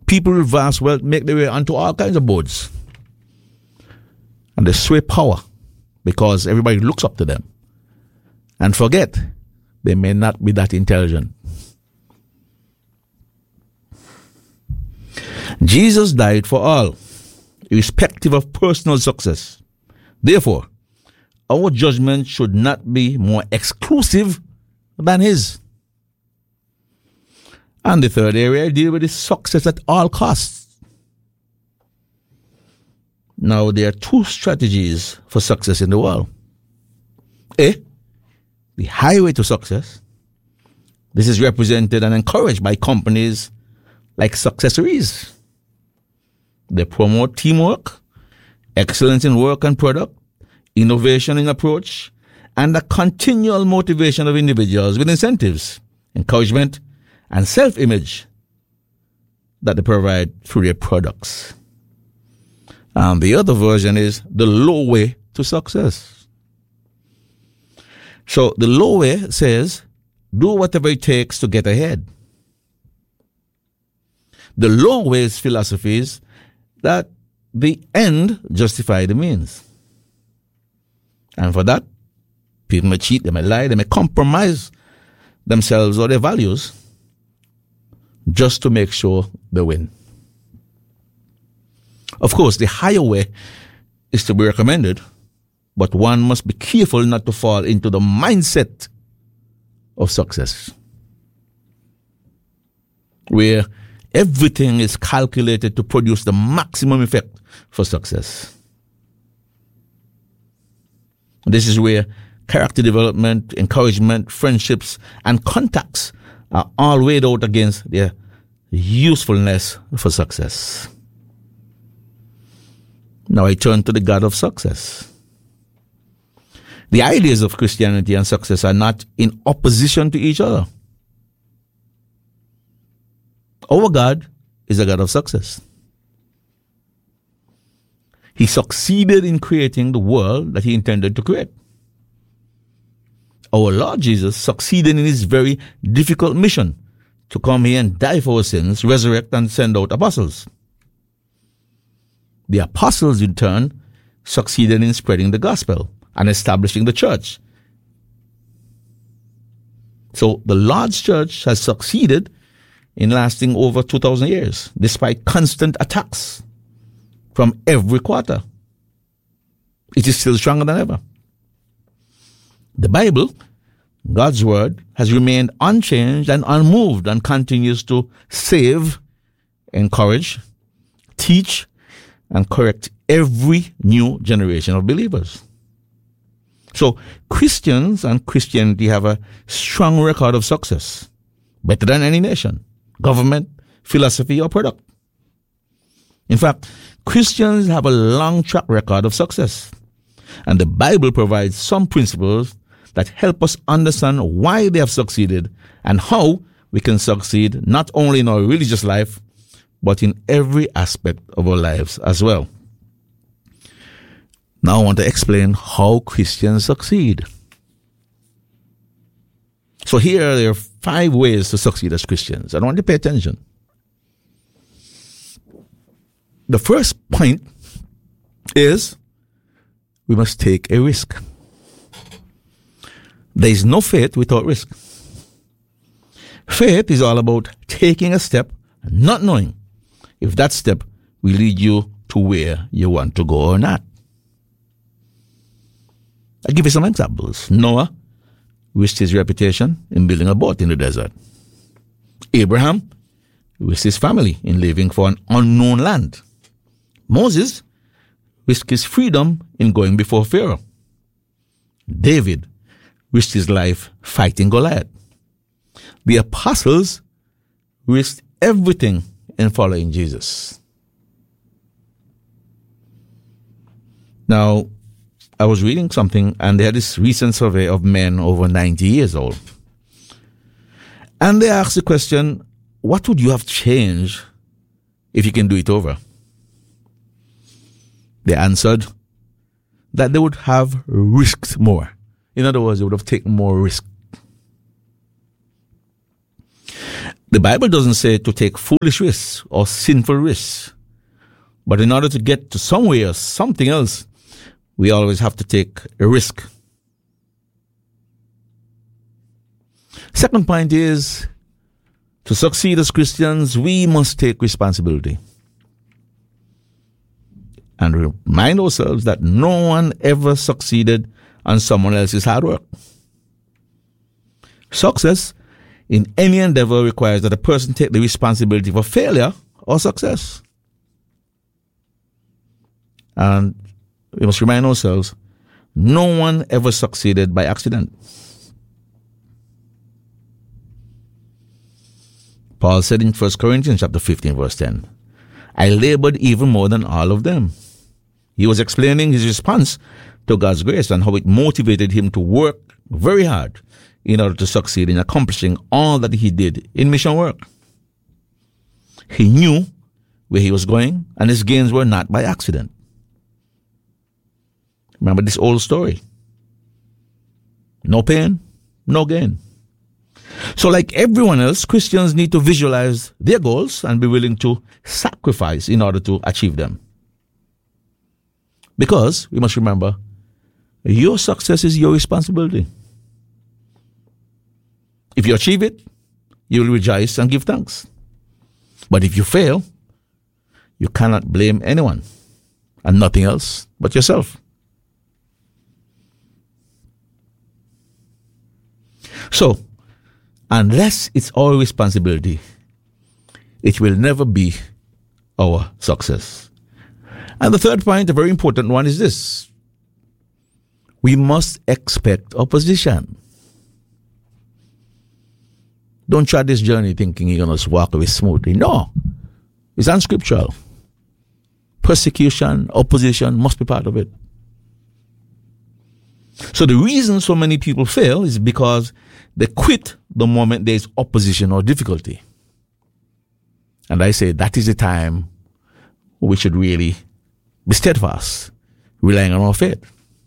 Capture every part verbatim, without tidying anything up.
People with vast wealth make their way onto all kinds of boards. And they sway power because everybody looks up to them. And forget, they may not be that intelligent. Jesus died for all, irrespective of personal success. Therefore, our judgment should not be more exclusive than his. And the third area, I deal with is success at all costs. Now, there are two strategies for success in the world. A, the highway to success. This is represented and encouraged by companies like Successories. They promote teamwork, excellence in work and product, innovation in approach, and the continual motivation of individuals with incentives, encouragement, and self-image that they provide through their products. And the other version is the low way to success. So the low way says, do whatever it takes to get ahead. The low way's philosophy is that the end justifies the means. And for that, people may cheat, they may lie, they may compromise themselves or their values just to make sure they win. Of course, the higher way is to be recommended, but one must be careful not to fall into the mindset of success, where everything is calculated to produce the maximum effect for success. This is where character development, encouragement, friendships, and contacts are all weighed out against their usefulness for success. Now I turn to the God of success. The ideas of Christianity and success are not in opposition to each other. Our God is a God of success. He succeeded in creating the world that he intended to create. Our Lord Jesus succeeded in his very difficult mission to come here and die for our sins, resurrect, and send out apostles. The apostles, in turn, succeeded in spreading the gospel and establishing the church. So the Lord's church has succeeded in lasting over two thousand years, despite constant attacks from every quarter. It is still stronger than ever. The Bible, God's word, has remained unchanged and unmoved and continues to save, encourage, teach, and correct every new generation of believers. So Christians and Christianity have a strong record of success, better than any nation, government, philosophy, or product. In fact, Christians have a long track record of success, and the Bible provides some principles that help us understand why they have succeeded and how we can succeed not only in our religious life, but in every aspect of our lives as well. Now I want to explain how Christians succeed. So here there are five ways to succeed as Christians. I want you to pay attention. The first point is we must take a risk. There is no faith without risk. Faith is all about taking a step and not knowing if that step will lead you to where you want to go or not. I'll give you some examples. Noah risked his reputation in building a boat in the desert. Abraham risked his family in living for an unknown land. Moses risked his freedom in going before Pharaoh. David risked his life fighting Goliath. The apostles risked everything in following Jesus. Now, I was reading something, and they had this recent survey of men over ninety years old. And they asked the question, what would you have changed if you can do it over? They answered that they would have risked more. In other words, they would have taken more risk. The Bible doesn't say to take foolish risks or sinful risks. But in order to get to somewhere or something else, we always have to take a risk. Second point is, to succeed as Christians, we must take responsibility. And remind ourselves that no one ever succeeded on someone else's hard work. Success in any endeavor requires that a person take the responsibility for failure or success. And we must remind ourselves, no one ever succeeded by accident. Paul said in First Corinthians chapter fifteen, verse ten, I labored even more than all of them. He was explaining his response to God's grace and how it motivated him to work very hard in order to succeed in accomplishing all that he did in mission work. He knew where he was going, and his gains were not by accident. Remember this old story. No pain, no gain. So like everyone else, Christians need to visualize their goals and be willing to sacrifice in order to achieve them. Because, we must remember, your success is your responsibility. If you achieve it, you will rejoice and give thanks. But if you fail, you cannot blame anyone and nothing else but yourself. So, unless it's our responsibility, it will never be our success. And the third point, a very important one, is this. We must expect opposition. Don't try this journey thinking you're going to just walk away smoothly. No. It's unscriptural. Persecution, opposition must be part of it. So the reason so many people fail is because they quit the moment there is opposition or difficulty. And I say that is the time we should really be steadfast, relying on our faith.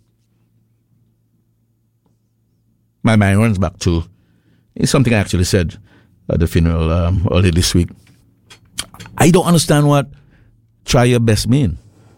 My mind runs back to it's something I actually said at the funeral um, earlier this week. I don't understand what try your best mean.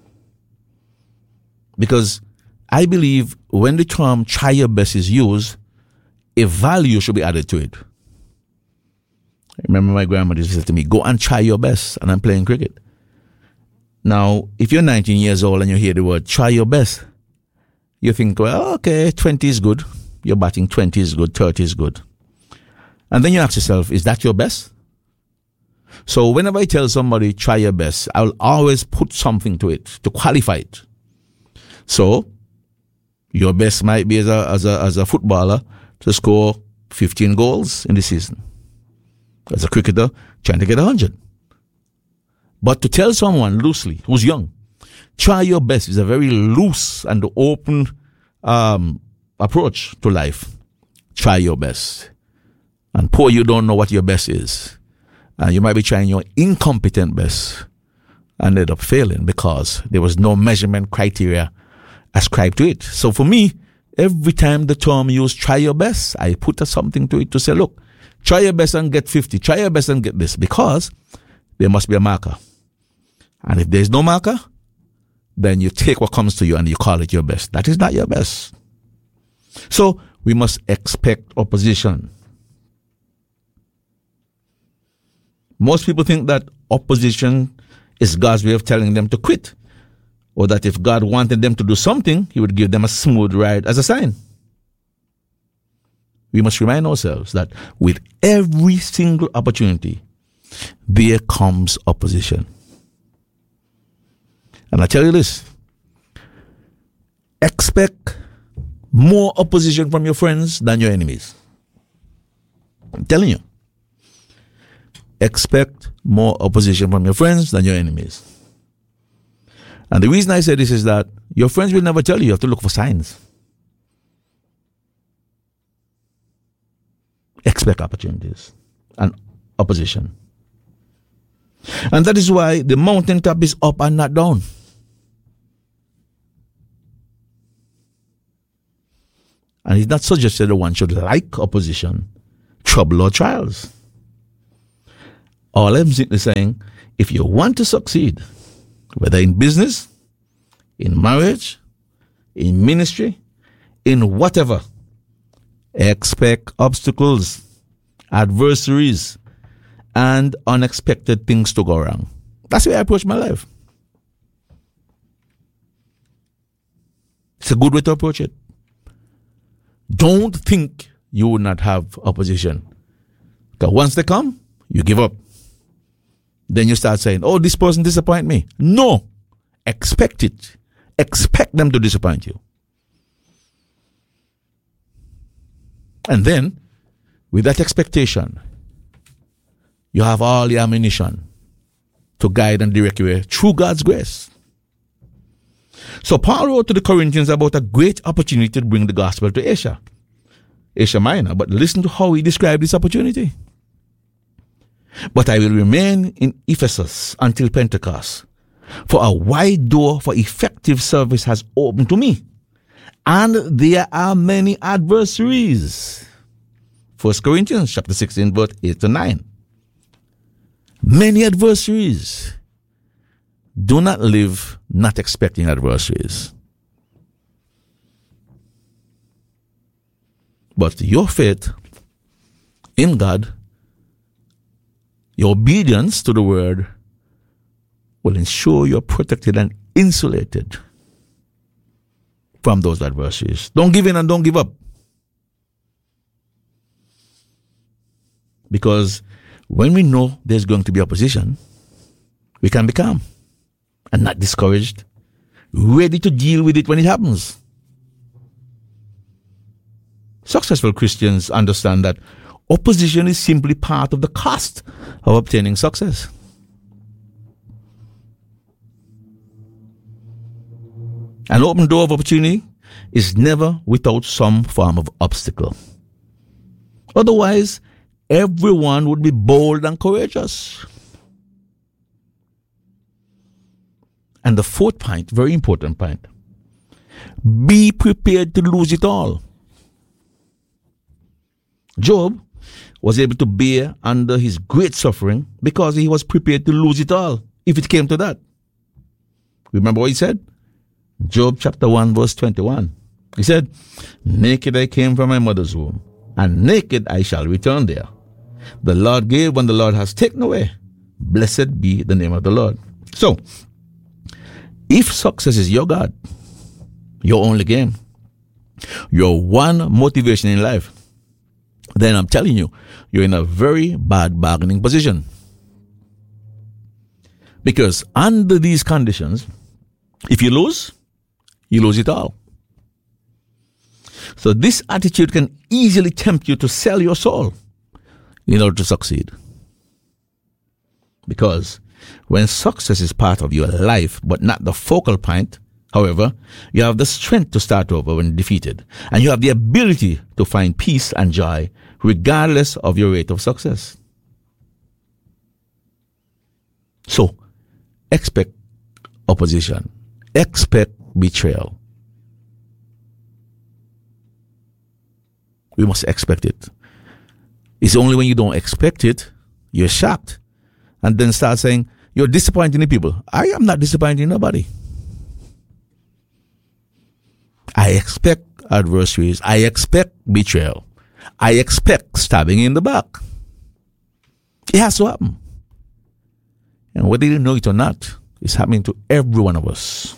Because I believe when the term try your best is used, a value should be added to it. I remember my grandmother said to me, go and try your best, and I'm playing cricket. Now, if you're nineteen years old and you hear the word try your best, you think, well, okay, twenty is good. You're batting twenty is good, thirty is good. And then you ask yourself, is that your best? So whenever I tell somebody try your best, I'll always put something to it to qualify it. So your best might be as a as a as a footballer to score fifteen goals in the season. As a cricketer, trying to get one hundred. But to tell someone loosely, who's young, try your best is a very loose and open um, approach to life. Try your best. And poor you don't know what your best is. And you might be trying your incompetent best and end up failing because there was no measurement criteria ascribed to it. So for me, every time the term used try your best, I put a something to it to say, look, try your best and get fifty. Try your best and get this, because there must be a marker. And if there's no marker, then you take what comes to you and you call it your best. That is not your best. So we must expect opposition. Most people think that opposition is God's way of telling them to quit, or that if God wanted them to do something, he would give them a smooth ride as a sign. We must remind ourselves that with every single opportunity, there comes opposition. And I tell you this, expect more opposition from your friends than your enemies. I'm telling you. Expect more opposition from your friends than your enemies. And the reason I say this is that your friends will never tell you. You have to look for signs. Expect opportunities and opposition. And that is why the mountaintop is up and not down. And it's not suggested that one should like opposition, trouble, or trials. All I'm simply saying, if you want to succeed, whether in business, in marriage, in ministry, in whatever, expect obstacles, adversaries, and unexpected things to go wrong. That's the way I approach my life. It's a good way to approach it. Don't think you will not have opposition. Because once they come, you give up. Then you start saying, oh, this person disappointed me. No. Expect it. Expect them to disappoint you. And then, with that expectation, you have all the ammunition to guide and direct you through God's grace. So Paul wrote to the Corinthians about a great opportunity to bring the gospel to Asia. Asia Minor. But listen to how he described this opportunity. But I will remain in Ephesus until Pentecost, for a wide door for effective service has opened to me, and there are many adversaries. First Corinthians chapter sixteen, verse eight to nine. Many adversaries. Do not live not expecting adversaries. But your faith in God, your obedience to the word, will ensure you're protected and insulated from those adversaries. Don't give in and don't give up. Because when we know there's going to be opposition, we can be calm and not discouraged, ready to deal with it when it happens. Successful Christians understand that opposition is simply part of the cost of obtaining success. An open door of opportunity is never without some form of obstacle. Otherwise, everyone would be bold and courageous. And the fourth point, very important point, be prepared to lose it all. Job was able to bear under his great suffering because he was prepared to lose it all if it came to that. Remember what he said? Job chapter one verse twenty-one. He said, naked I came from my mother's womb, and naked I shall return there. The Lord gave when the Lord has taken away. Blessed be the name of the Lord. So, if success is your God, your only game, your one motivation in life, then I'm telling you, you're in a very bad bargaining position. Because under these conditions, if you lose, you lose it all. So this attitude can easily tempt you to sell your soul in order to succeed. Because when success is part of your life but not the focal point, however, you have the strength to start over when defeated, and you have the ability to find peace and joy regardless of your rate of success. So, expect opposition. Expect betrayal. We must expect it. It's only when you don't expect it, you're shocked, and then start saying, you're disappointing the people. I am not disappointing nobody. I expect adversaries. I expect betrayal. I expect stabbing in the back. It has to happen. And whether you know it or not, it's happening to every one of us.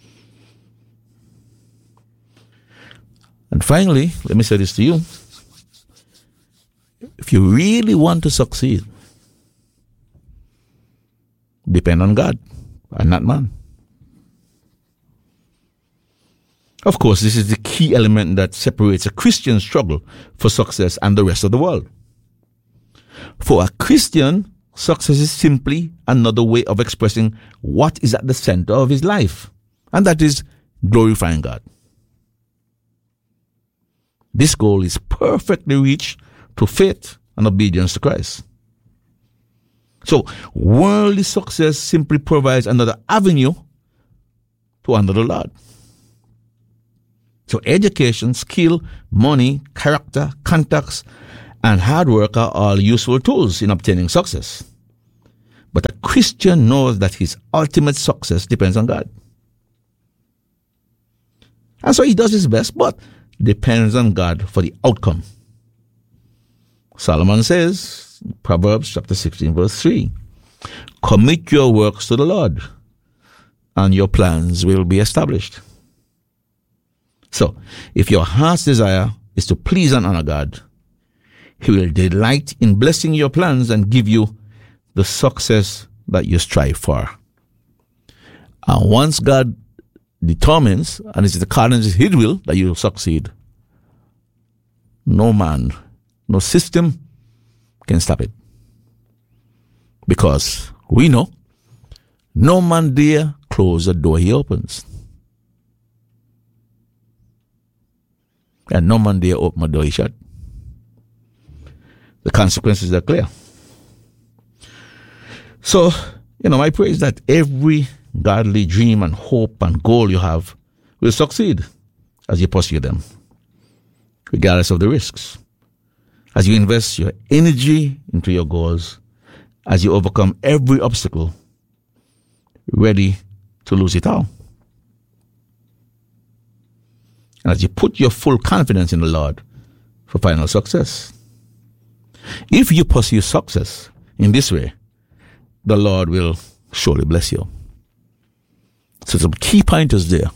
And finally, let me say this to you. If you really want to succeed, depend on God and not man. Of course, this is the key element that separates a Christian struggle for success and the rest of the world. For a Christian, success is simply another way of expressing what is at the center of his life, and that is glorifying God. This goal is perfectly reached through faith and obedience to Christ. So, worldly success simply provides another avenue to honor the Lord. So education, skill, money, character, contacts, and hard work are all useful tools in obtaining success. Christian knows that his ultimate success depends on God. And so he does his best, but depends on God for the outcome. Solomon says, Proverbs chapter sixteen, verse three, commit your works to the Lord, and your plans will be established. So, if your heart's desire is to please and honor God, He will delight in blessing your plans and give you the success that you strive for. And once God determines, and it's according to His will, that you will succeed, no man, no system can stop it. Because we know no man dare close the door He opens. And no man dare open the door He shut. The consequences are clear. So, you know, my prayer is that every godly dream and hope and goal you have will succeed as you pursue them, regardless of the risks. As you invest your energy into your goals, as you overcome every obstacle, ready to lose it all. And as you put your full confidence in the Lord for final success. If you pursue success in this way, the Lord will surely bless you. So some key pointers there.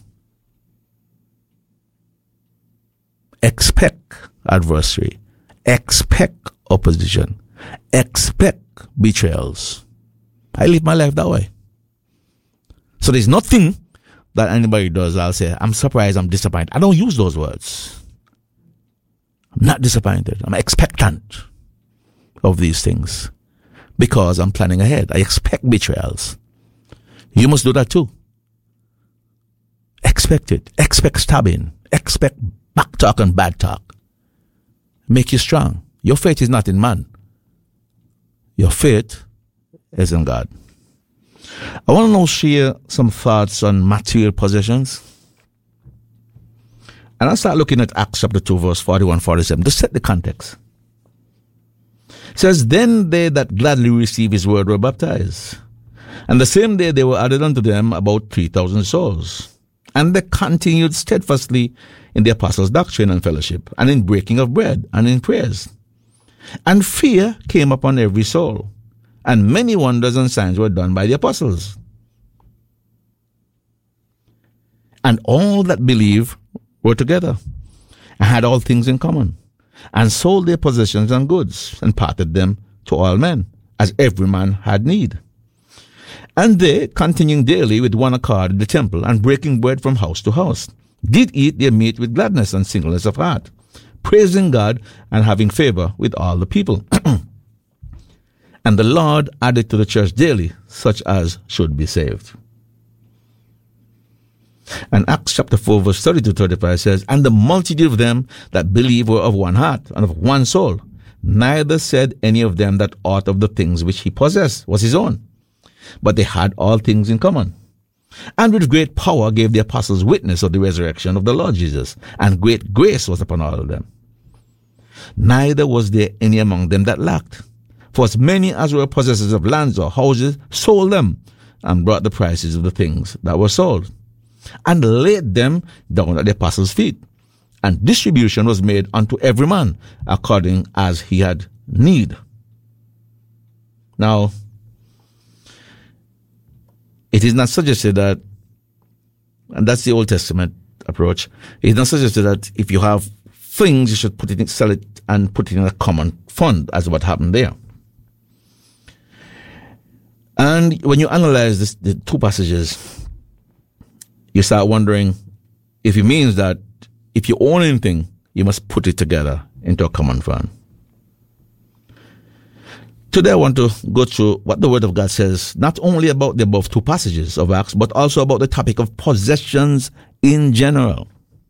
Expect adversary. Expect opposition. Expect betrayals. I live my life that way. So there's nothing that anybody does, I'll say, I'm surprised, I'm disappointed. I don't use those words. I'm not disappointed. I'm expectant of these things because I'm planning ahead. I expect betrayals. You must do that too. Expect it. Expect stabbing. Expect back talk and bad talk. Make you strong. Your faith is not in man. Your faith is in God. I want to now share some thoughts on material possessions. And I'll start looking at Acts chapter two, verse forty-one, forty-seven to set the context. It says, then they that gladly received his word were baptized. And the same day there were added unto them about three thousand souls. And they continued steadfastly in the apostles' doctrine and fellowship, and in breaking of bread, and in prayers. And fear came upon every soul, and many wonders and signs were done by the apostles. And all that believed were together, and had all things in common, and sold their possessions and goods, and parted them to all men, as every man had need. And they, continuing daily with one accord in the temple, and breaking bread from house to house, did eat their meat with gladness and singleness of heart, praising God and having favor with all the people. And the Lord added to the church daily such as should be saved. And Acts chapter four, verse thirty to thirty-five says, and the multitude of them that believed were of one heart and of one soul. Neither said any of them that aught of the things which he possessed was his own, but they had all things in common. And with great power gave the apostles witness of the resurrection of the Lord Jesus, and great grace was upon all of them. Neither was there any among them that lacked. For as many as were possessors of lands or houses sold them, and brought the prices of the things that were sold, and laid them down at the apostles' feet. And distribution was made unto every man according as he had need. Now, it is not suggested that, and that's the Old Testament approach, it is not suggested that if you have things, you should put it in, sell it and put it in a common fund, as what happened there. And when you analyze this, the two passages, you start wondering if it means that if you own anything, you must put it together into a common fund. Today I want to go through what the Word of God says, not only about the above two passages of Acts, but also about the topic of possessions in general.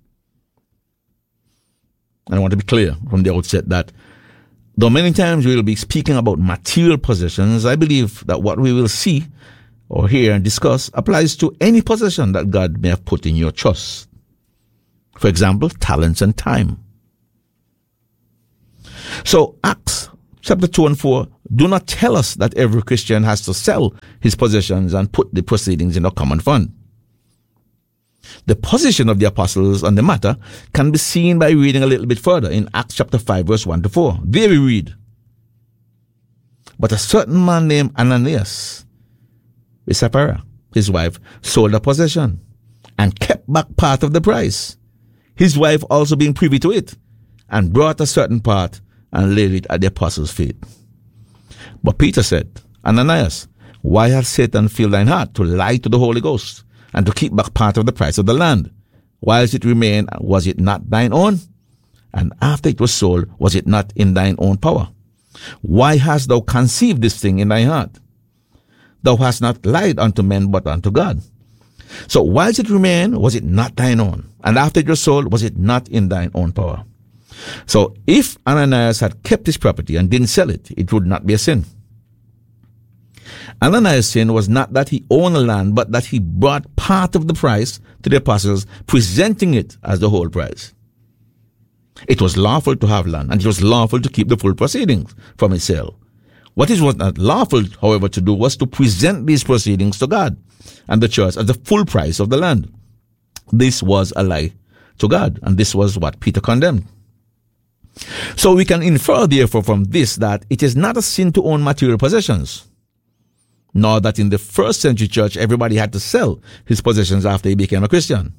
And I want to be clear from the outset that though many times we will be speaking about material possessions, I believe that what we will see or hear and discuss applies to any possession that God may have put in your trust. For example, talents and time. So Acts chapter two and four do not tell us that every Christian has to sell his possessions and put the proceedings in a common fund. The position of the apostles on the matter can be seen by reading a little bit further in Acts chapter five, verse one to four. There we read, "But a certain man named Ananias, with Sapphira, his wife, sold a possession and kept back part of the price, his wife also being privy to it, and brought a certain part and laid it at the apostles' feet. But Peter said, Ananias, why hath Satan filled thine heart to lie to the Holy Ghost, and to keep back part of the price of the land? Whilst it remained, was it not thine own? And after it was sold, was it not in thine own power? Why hast thou conceived this thing in thy heart? Thou hast not lied unto men, but unto God. So whilst it remained, was it not thine own? And after it was sold, was it not in thine own power?" So if Ananias had kept his property and didn't sell it, it would not be a sin. Ananias' sin was not that he owned the land, but that he brought part of the price to the apostles, presenting it as the whole price. It was lawful to have land, and it was lawful to keep the full proceedings from its sale. What it was not lawful, however, to do was to present these proceedings to God and the church as the full price of the land. This was a lie to God, and this was what Peter condemned. So we can infer, therefore, from this that it is not a sin to own material possessions, nor that in the first century church everybody had to sell his possessions after he became a Christian.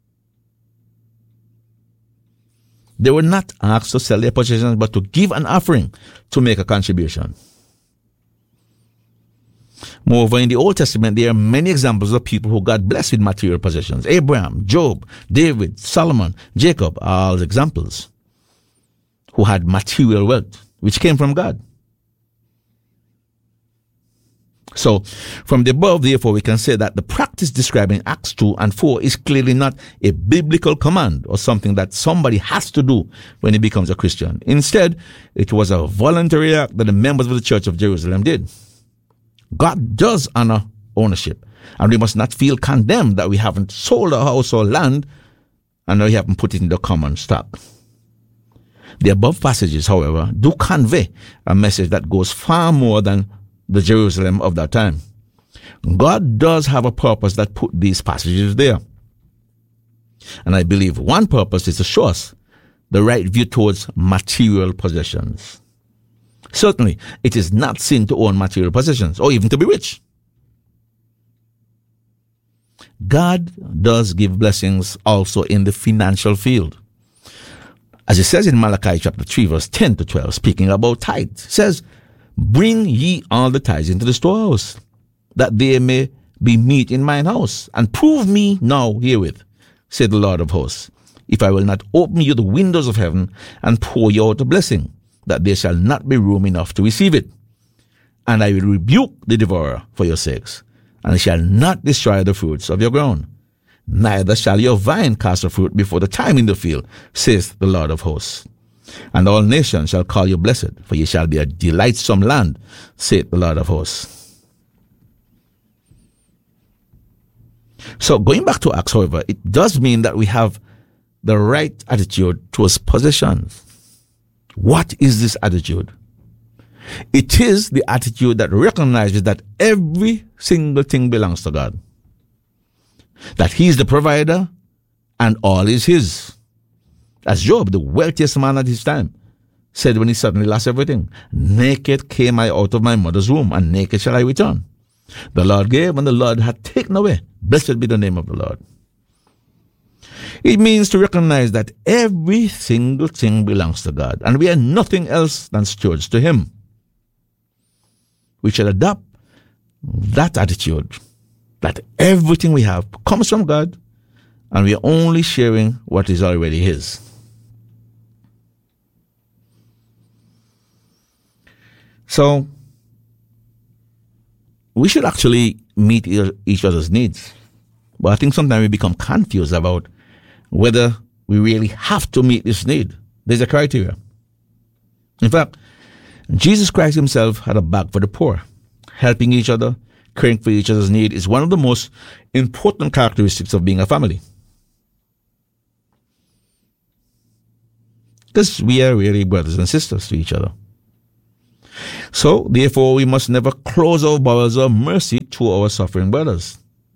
They were not asked to sell their possessions, but to give an offering to make a contribution. Moreover, in the Old Testament, there are many examples of people who got blessed with material possessions. Abraham, Job, David, Solomon, Jacob are all examples who had material wealth, which came from God. So, from the above, therefore, we can say that the practice described in Acts two and four is clearly not a biblical command or something that somebody has to do when he becomes a Christian. Instead, it was a voluntary act that the members of the Church of Jerusalem did. God does honor ownership, and we must not feel condemned that we haven't sold our house or land and we haven't put it in the common stock. The above passages, however, do convey a message that goes far more than the Jerusalem of that time. God does have a purpose that put these passages there. And I believe one purpose is to show us the right view towards material possessions. Certainly, it is not sin to own material possessions or even to be rich. God does give blessings also in the financial field. As it says in Malachi chapter three, verse ten to twelve, speaking about tithe, it says, "Bring ye all the tithes into the storehouse, that there may be meat in mine house, and prove me now herewith, said the Lord of hosts, if I will not open you the windows of heaven and pour you out a blessing, that there shall not be room enough to receive it. And I will rebuke the devourer for your sakes, and shall not destroy the fruits of your ground. Neither shall your vine cast a fruit before the time in the field, says the Lord of hosts. And all nations shall call you blessed, for ye shall be a delightsome land, saith the Lord of hosts." So going back to Acts, however, it does mean that we have the right attitude towards possessions. What is this attitude? It is the attitude that recognizes that every single thing belongs to God, that He is the provider and all is His. As Job, the wealthiest man at his time, said when he suddenly lost everything, "Naked came I out of my mother's womb, and naked shall I return. The Lord gave, and the Lord hath taken away. Blessed be the name of the Lord." It means to recognize that every single thing belongs to God, and we are nothing else than stewards to Him. We shall adopt that attitude, that everything we have comes from God, and we are only sharing what is already His. So, we should actually meet each other's needs. But I think sometimes we become confused about whether we really have to meet this need. There's a criteria. In fact, Jesus Christ Himself had a back for the poor. Helping each other, caring for each other's need is one of the most important characteristics of being a family. Because we are really brothers and sisters to each other. So, therefore, we must never close our bowels of mercy to our suffering brothers.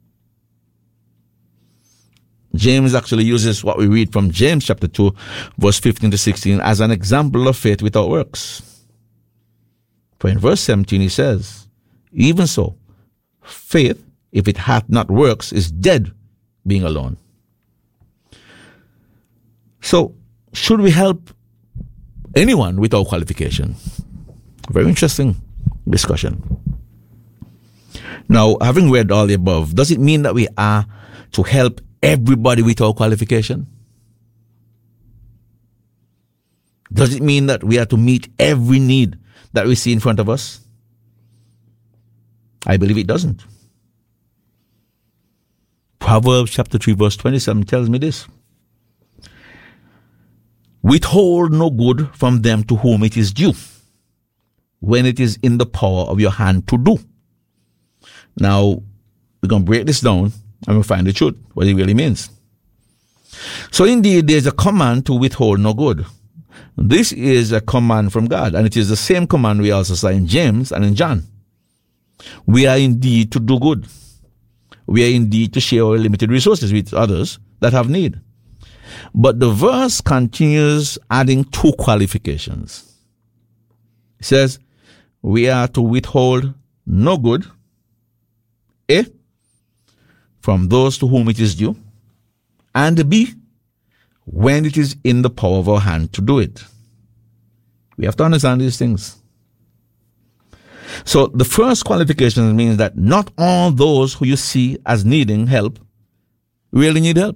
James actually uses what we read from James chapter two, verse fifteen to sixteen, as an example of faith without works. For in verse seventeen he says, even so, faith, if it hath not works, is dead, being alone. So, should we help anyone without qualification? Very interesting discussion. Now, having read all the above, does it mean that we are to help everybody without qualification? Does it mean that we are to meet every need that we see in front of us? I believe it doesn't. Proverbs chapter three verse twenty-seven tells me this. Withhold no good from them to whom it is due, when it is in the power of your hand to do. Now, we're going to break this down and we'll find the truth, what it really means. So indeed, there's a command to withhold no good. This is a command from God, and it is the same command we also saw in James and in John. We are indeed to do good. We are indeed to share our limited resources with others that have need. But the verse continues adding two qualifications. It says, we are to withhold no good, A, from those to whom it is due, and B, when it is in the power of our hand to do it. We have to understand these things. So the first qualification means that not all those who you see as needing help really need help.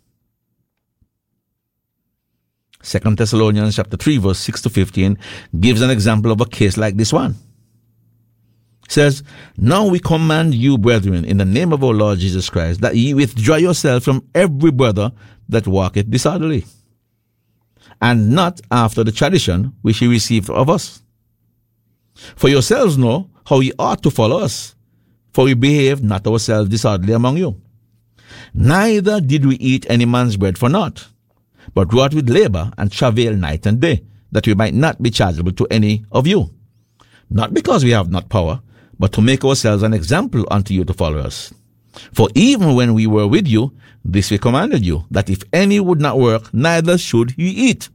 Second Thessalonians chapter three verse six to fifteen gives an example of a case like this one. It says, now we command you, brethren, in the name of our Lord Jesus Christ, that ye withdraw yourselves from every brother that walketh disorderly, and not after the tradition which ye received of us. For yourselves know how ye ought to follow us, for we behave not ourselves disorderly among you. Neither did we eat any man's bread for naught, but wrought with labor and travail night and day, that we might not be chargeable to any of you. Not because we have not power, but to make ourselves an example unto you to follow us. For even when we were with you, this we commanded you, that if any would not work, neither should he eat.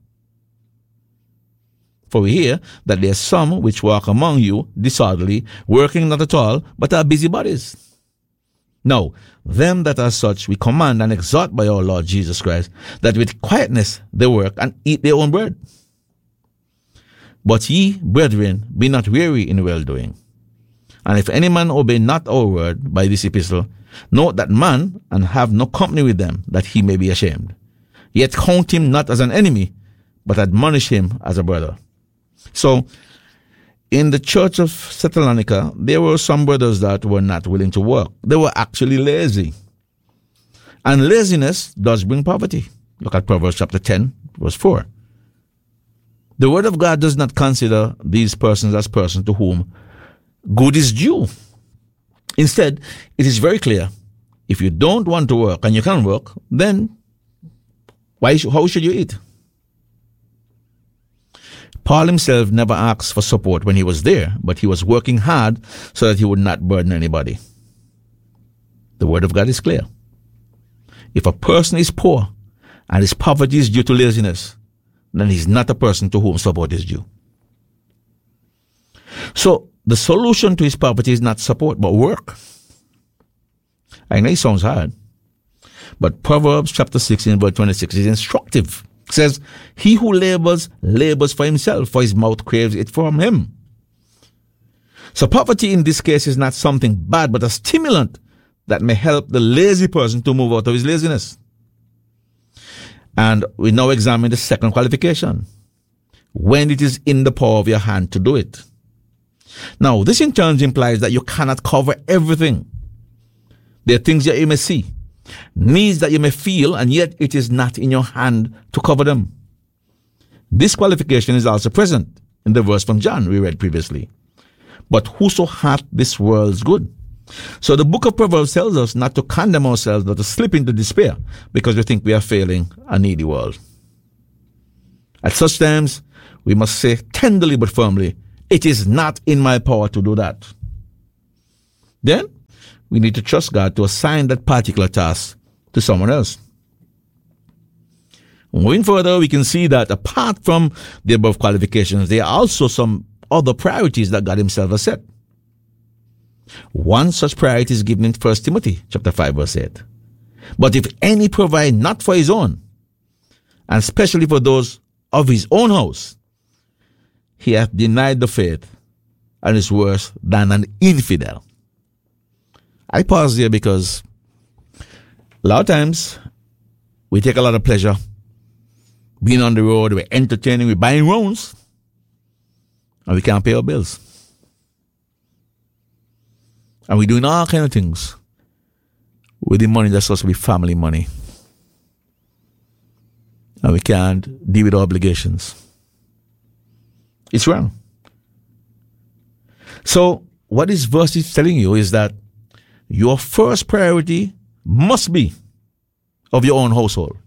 For we hear that there are some which walk among you disorderly, working not at all, but are busybodies. Now, them that are such we command and exhort by our Lord Jesus Christ, that with quietness they work and eat their own bread. But ye, brethren, be not weary in well-doing. And if any man obey not our word by this epistle, note that man, and have no company with them, that he may be ashamed. Yet count him not as an enemy, but admonish him as a brother. So, in the church of Thessalonica, there were some brothers that were not willing to work. They were actually lazy. And laziness does bring poverty. Look at Proverbs chapter ten, verse four. The word of God does not consider these persons as persons to whom good is due. Instead, it is very clear. If you don't want to work and you can work, then why? How should you eat? Paul himself never asked for support when he was there, but he was working hard so that he would not burden anybody. The word of God is clear. If a person is poor and his poverty is due to laziness, then he's not a person to whom support is due. So, the solution to his poverty is not support, but work. I know it sounds hard, but Proverbs chapter sixteen, verse twenty-six is instructive. It says, he who labors, labors for himself, for his mouth craves it from him. So poverty in this case is not something bad, but a stimulant that may help the lazy person to move out of his laziness. And we now examine the second qualification, when it is in the power of your hand to do it. Now, this in turn implies that you cannot cover everything. There are things that you may see, needs that you may feel, and yet it is not in your hand to cover them. This qualification is also present in the verse from John we read previously. But whoso hath this world's good. So the book of Proverbs tells us not to condemn ourselves, but to slip into despair because we think we are failing a needy world. At such times, we must say tenderly but firmly, It is not in my power to do that. Then we need to trust God to assign that particular task to someone else. Moving further, we can see that apart from the above qualifications, there are also some other priorities that God himself has set. One such priority is given in First Timothy chapter five, verse eight. But if any provide not for his own, and especially for those of his own house, he hath denied the faith and is worse than an infidel. I pause there because a lot of times we take a lot of pleasure being on the road, we're entertaining, we're buying rounds, and we can't pay our bills. And we're doing all kinds of things with the money that's supposed to be family money. And we can't deal with our obligations. It's wrong. So, what this verse is telling you is that your first priority must be of your own household.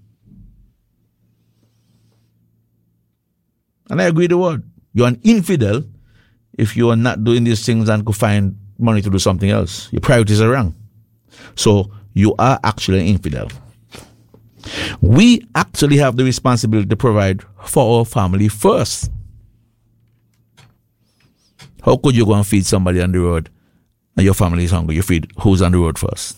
And I agree with the word. You're an infidel if you are not doing these things and could find money to do something else. Your priorities are wrong. So you are actually an infidel. We actually have the responsibility to provide for our family first. How could you go and feed somebody on the road and your family is hungry? You feed who's on the road first?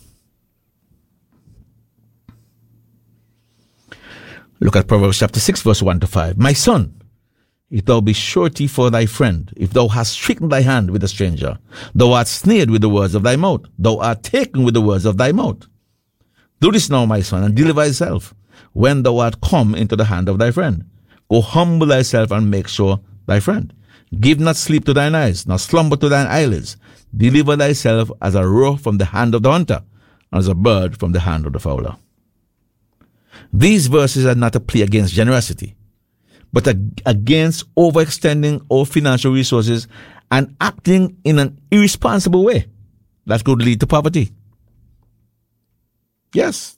Look at Proverbs chapter six, verse one to five. My son, if thou be surety for thy friend, if thou hast shaken thy hand with a stranger, thou art snared with the words of thy mouth, thou art taken with the words of thy mouth. Do this now, my son, and deliver thyself, when thou art come into the hand of thy friend. Go humble thyself and make sure thy friend. Give not sleep to thine eyes, nor slumber to thine eyelids. Deliver thyself as a roe from the hand of the hunter, and as a bird from the hand of the fowler. These verses are not a plea against generosity, but against overextending our financial resources and acting in an irresponsible way that could lead to poverty. Yes.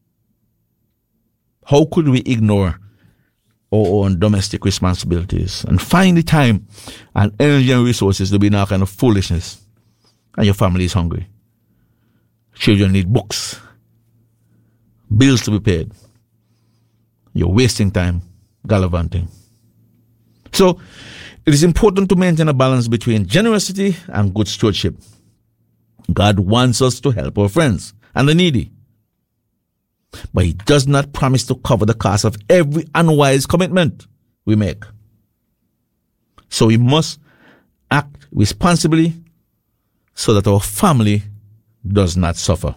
How could we ignore our own domestic responsibilities and find the time and energy and resources to be in all kind of foolishness, and your family is hungry? Children need books, bills to be paid. You're wasting time gallivanting. So, it is important to maintain a balance between generosity and good stewardship. God wants us to help our friends and the needy, but he does not promise to cover the cost of every unwise commitment we make. So we must act responsibly so that our family does not suffer.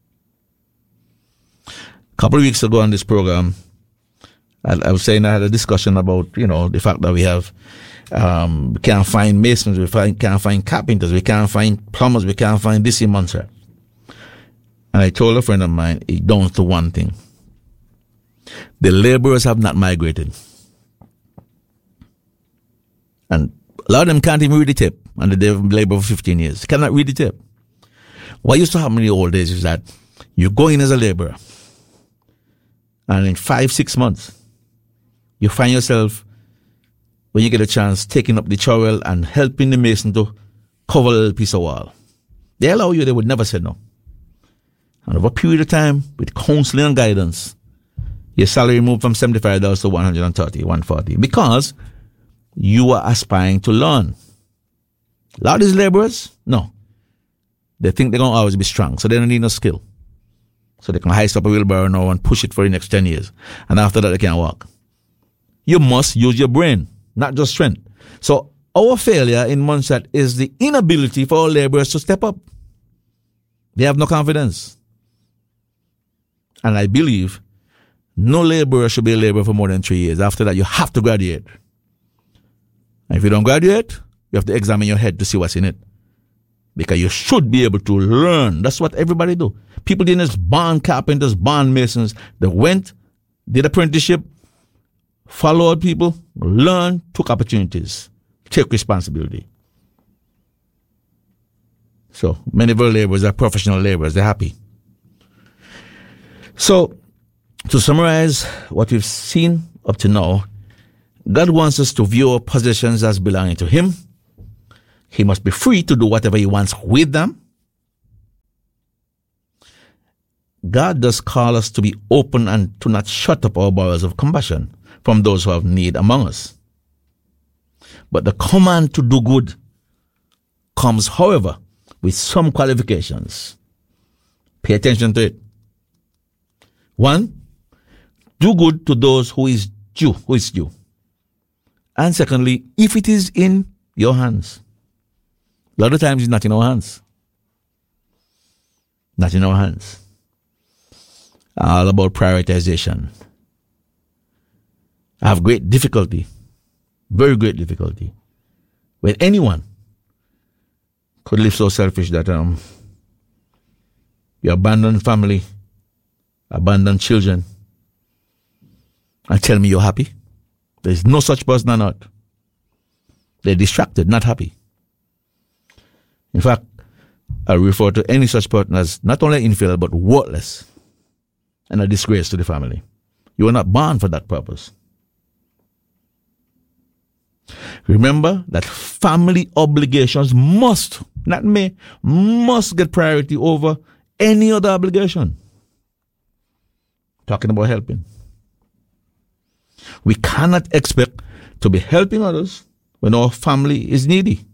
A couple of weeks ago on this program, I, I was saying I had a discussion about, you know, the fact that we have, um, we can't find masons, we find, can't find carpenters, we can't find plumbers, we can't find this in Montserrat. And I told a friend of mine, it downs to one thing. The laborers have not migrated. And a lot of them can't even read the tape. And they've labored for fifteen years. They cannot read the tape. What used to happen in the old days is that you go in as a laborer, and in five, six months, you find yourself, when you get a chance, taking up the trowel and helping the mason to cover a little piece of wall. They allow you, they would never say no. And over a period of time, with counseling and guidance, your salary moved from seventy-five dollars to one hundred thirty, one hundred forty, because you are aspiring to learn. A lot of these laborers, no. They think they're going to always be strong, so they don't need no skill. So they can heist up a wheelbarrow now and push it for the next ten years. And after that, they can't walk. You must use your brain, not just strength. So our failure in Montserrat is the inability for our laborers to step up. They have no confidence. And I believe no laborer should be a laborer for more than three years. After that, you have to graduate. And if you don't graduate, you have to examine your head to see what's in it. Because you should be able to learn. That's what everybody do. People didn't just born carpenters, born masons. They went, did apprenticeship, followed people, learned, took opportunities, take responsibility. So many of our laborers are professional laborers. They're happy. So, to summarize what we've seen up to now, God wants us to view our possessions as belonging to Him he must be free to do whatever he wants with them. God does call us to be open and to not shut up our bowels of compassion from those who have need among us. But the command to do good comes, however, with some qualifications. Pay attention to it. One, do good to those who is due, who is due. And secondly, if it is in your hands. A lot of times it's not in our hands. Not in our hands. All about prioritization. I have great difficulty, very great difficulty, when anyone could live so selfish that um, you abandon family, abandon children, and tell me you're happy. There's no such person on earth. They're distracted, not happy. In fact, I refer to any such person as not only infidel, but worthless and a disgrace to the family. You were not born for that purpose. Remember that family obligations must, not may, must get priority over any other obligation. Talking about helping. We cannot expect to be helping others when our family is needy.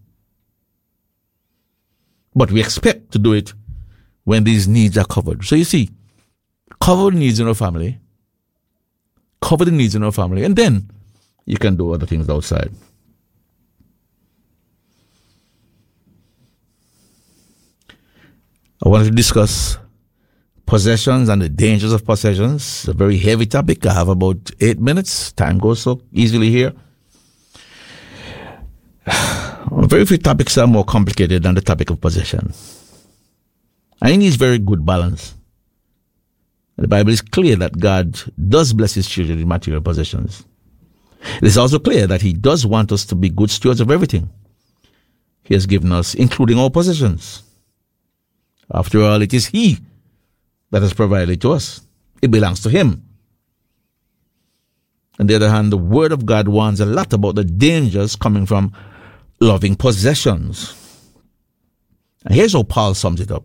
But we expect to do it when these needs are covered. So you see, cover the needs in our family, cover the needs in our family, and then you can do other things outside. I wanted to discuss possessions and the dangers of possessions. A very heavy topic. I have about eight minutes. Time goes so easily here. Very few topics are more complicated than the topic of possession. And it needs very good balance. The Bible is clear that God does bless his children with material possessions. It is also clear that he does want us to be good stewards of everything he has given us, including our possessions. After all, it is he that has provided it to us. It belongs to him. On the other hand, the word of God warns a lot about the dangers coming from loving possessions. And here's how Paul sums it up.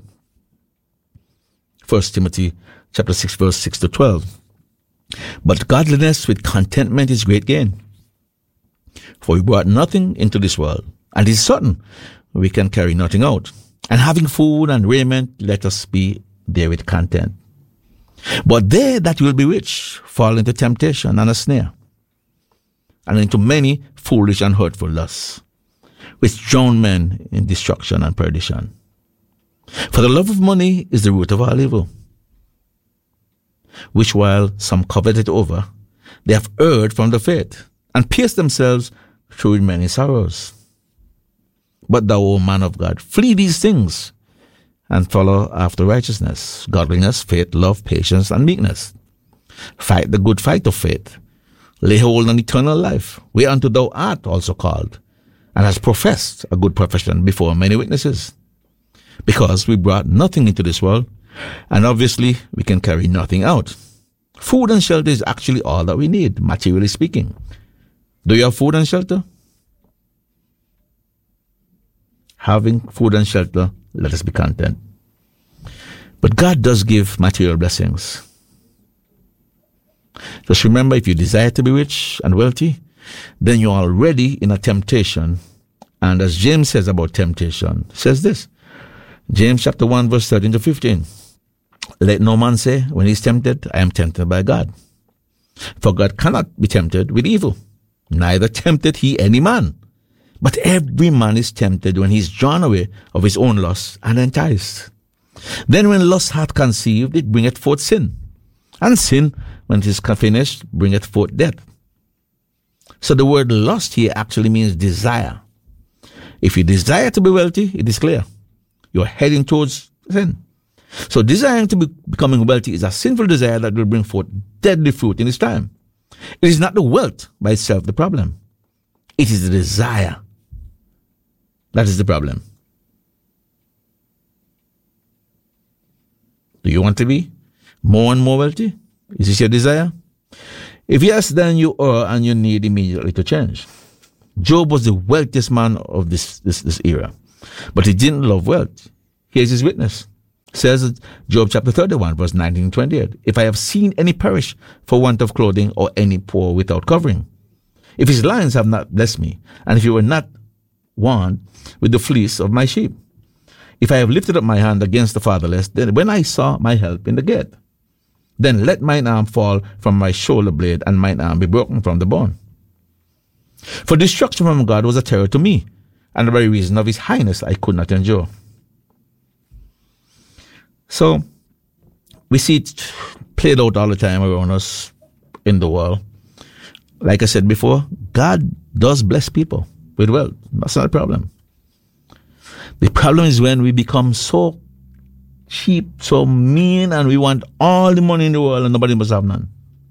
First Timothy chapter six, verse six to twelve. But godliness with contentment is great gain. For we brought nothing into this world, and it is certain we can carry nothing out. And having food and raiment, let us be therewith content. But they that will be rich fall into temptation and a snare, and into many foolish and hurtful lusts, which drown men in destruction and perdition. For the love of money is the root of all evil, which while some covet it over, they have erred from the faith, and pierced themselves through with many sorrows. But thou, O man of God, flee these things, and follow after righteousness, godliness, faith, love, patience, and meekness. Fight the good fight of faith. Lay hold on eternal life, whereunto thou art also called, and hast professed a good profession before many witnesses. Because we brought nothing into this world, and obviously we can carry nothing out. Food and shelter is actually all that we need, materially speaking. Do you have food and shelter? Having food and shelter, let us be content. But God does give material blessings. Just remember, if you desire to be rich and wealthy, then you're already in a temptation. And as James says about temptation, says this, James chapter one, verse thirteen to fifteen. Let no man say, when he is tempted, I am tempted by God. For God cannot be tempted with evil, neither tempted he any man. But every man is tempted when he is drawn away of his own lust and enticed. Then when lust hath conceived, it bringeth forth sin. And sin, when it is finished, bringeth forth death. So the word lust here actually means desire. If you desire to be wealthy, it is clear. You're heading towards sin. So desiring to be becoming wealthy is a sinful desire that will bring forth deadly fruit in its time. It is not the wealth by itself the problem. It is the desire. That is the problem. Do you want to be more and more wealthy? Is this your desire? If yes, then you are and you need immediately to change. Job was the wealthiest man of this, this, this era, but he didn't love wealth. Here's his witness. It says Job chapter thirty-one, verse nineteen to twenty-eight. If I have seen any perish for want of clothing, or any poor without covering, if his lions have not blessed me, and if you were not warned with the fleece of my sheep, if I have lifted up my hand against the fatherless, then when I saw my help in the gate, then let mine arm fall from my shoulder blade, and mine arm be broken from the bone. For destruction from God was a terror to me, and the very reason of his highness I could not endure. So, we see it played out all the time around us in the world. Like I said before, God does bless people with wealth. That's not a problem. The problem is when we become so cheap, so mean, and we want all the money in the world and nobody must have none.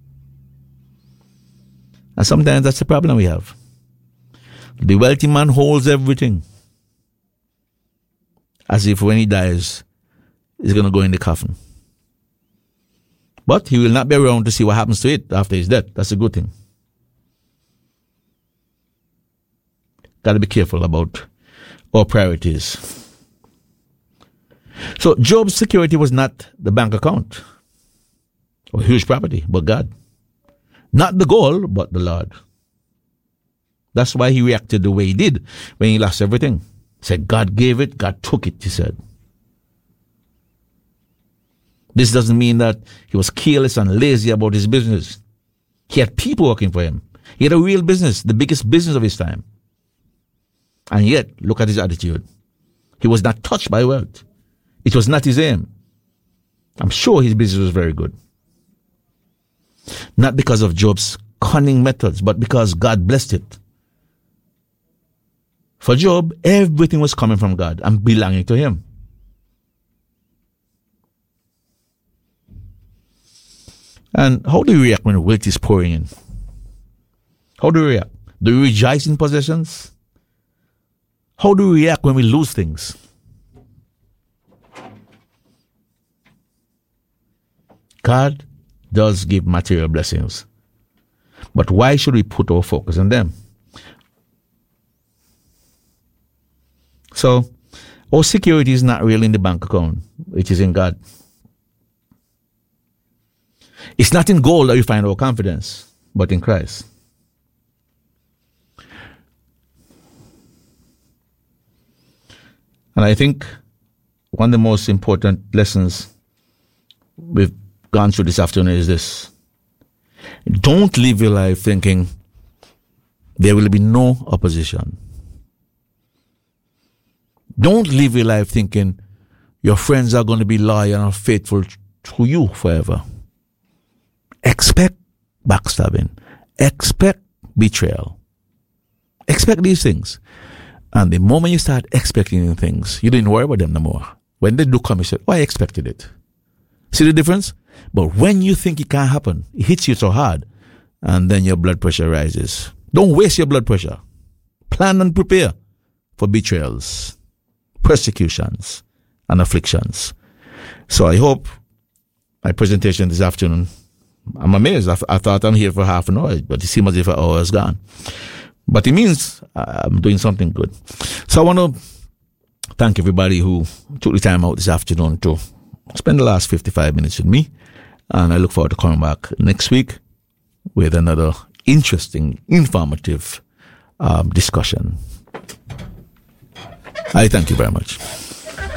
And sometimes that's the problem we have. The wealthy man holds everything, as if when he dies, he's going to go in the coffin. But he will not be around to see what happens to it after his death. That's a good thing. Got to be careful about our priorities. So Job's security was not the bank account or huge property, but God. Not the goal, but the Lord. That's why he reacted the way he did when he lost everything. He said, God gave it, God took it, he said. This doesn't mean that he was careless and lazy about his business. He had people working for him. He had a real business, the biggest business of his time. And yet, look at his attitude. He was not touched by wealth. It was not his aim. I'm sure his business was very good. Not because of Job's cunning methods, but because God blessed it. For Job, everything was coming from God and belonging to him. And how do you react when wealth is pouring in? How do you react? Do you rejoice in possessions? How do we react when we lose things? God does give material blessings. But why should we put our focus on them? So, our security is not really in the bank account. It is in God. It's not in gold that we find our confidence, but in Christ. And I think one of the most important lessons we've gone through this afternoon is this. Don't live your life thinking there will be no opposition. Don't live your life thinking your friends are going to be loyal and faithful to you forever. Expect backstabbing. Expect betrayal. Expect these things. And the moment you start expecting things, you didn't worry about them no more. When they do come, you say, oh, I expected it. See the difference? But when you think it can't happen, it hits you so hard, and then your blood pressure rises. Don't waste your blood pressure. Plan and prepare for betrayals, persecutions, and afflictions. So I hope my presentation this afternoon, I'm amazed. I, I thought I'm here for half an hour, but it seems as if an hour is gone. But it means I'm doing something good. So I want to thank everybody who took the time out this afternoon to spend the last fifty-five minutes with me. And I look forward to coming back next week with another interesting, informative um, discussion. I thank you very much.